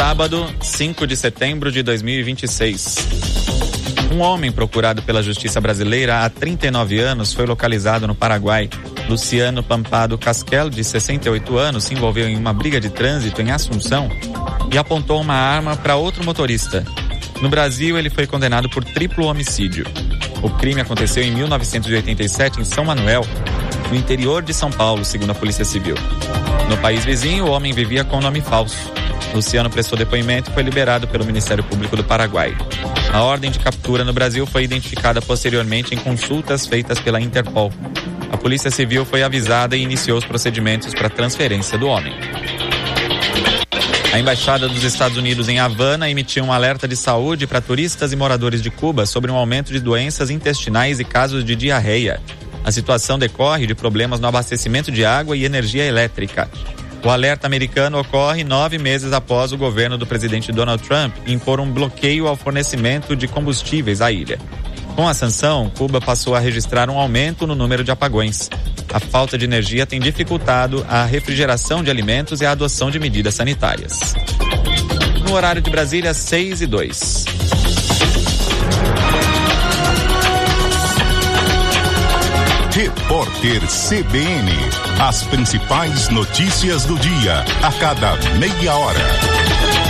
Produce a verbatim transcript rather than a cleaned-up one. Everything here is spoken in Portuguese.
Sábado, cinco de setembro de dois mil e vinte e seis. Um homem procurado pela justiça brasileira há trinta e nove anos foi localizado no Paraguai. Luciano Pampado Casquel, de sessenta e oito anos, se envolveu em uma briga de trânsito em Assunção e apontou uma arma para outro motorista. No Brasil, ele foi condenado por triplo homicídio. O crime aconteceu em mil novecentos e oitenta e sete em São Manuel, no interior de São Paulo, segundo a Polícia Civil. No país vizinho, o homem vivia com nome falso. Luciano prestou depoimento e foi liberado pelo Ministério Público do Paraguai. A ordem de captura no Brasil foi identificada posteriormente em consultas feitas pela Interpol. A Polícia Civil foi avisada e iniciou os procedimentos para transferência do homem. A Embaixada dos Estados Unidos em Havana emitiu um alerta de saúde para turistas e moradores de Cuba sobre um aumento de doenças intestinais e casos de diarreia. A situação decorre de problemas no abastecimento de água e energia elétrica. O alerta americano ocorre nove meses após o governo do presidente Donald Trump impor um bloqueio ao fornecimento de combustíveis à ilha. Com a sanção, Cuba passou a registrar um aumento no número de apagões. A falta de energia tem dificultado a refrigeração de alimentos e a adoção de medidas sanitárias. No horário de Brasília, seis e dois. Repórter C B N. As principais notícias do dia, a cada meia hora.